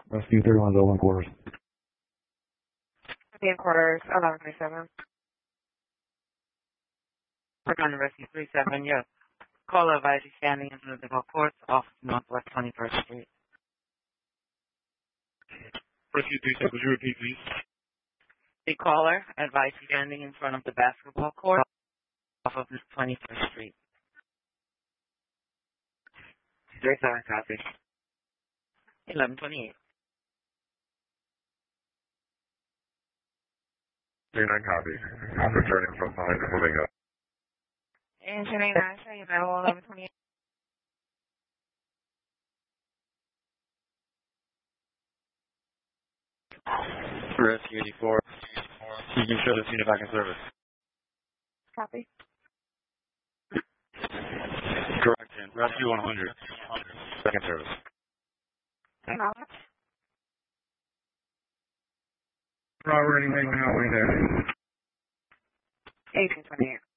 Rescue 31 Dublin quarters. In quarters, 1137. We're Rescue 37, yes. Caller advised you standing in front of the golf course off Northwest 21st Street. Rescue 37, could you repeat, please? The caller advised you standing in front of the basketball court off of 21st Street. 37 copy. 1128. 39 copy. I'm returning from behind holding up. And 1089, show you available 1128. Rescue 84. You can show this unit back in service. Copy. Correction. Rescue 100. Second service. How much? Robert, anything help me there? 1828.